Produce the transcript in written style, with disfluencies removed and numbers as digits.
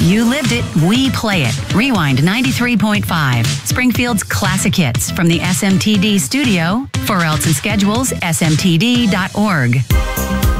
You lived it, we play it. Rewind 93.5. Springfield's classic hits from the SMTD studio. For else and schedules, smtd.org.